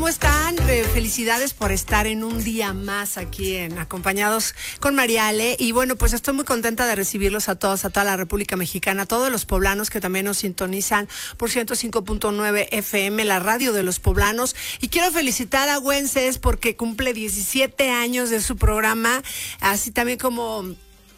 ¿Cómo están? Felicidades por estar en un día más aquí acompañados con María Ale. Y bueno, pues estoy muy contenta de recibirlos a todos, a toda la República Mexicana, a todos los poblanos que también nos sintonizan por 105.9 FM, la radio de los poblanos. Y quiero felicitar a Güences porque cumple 17 años de su programa, así también como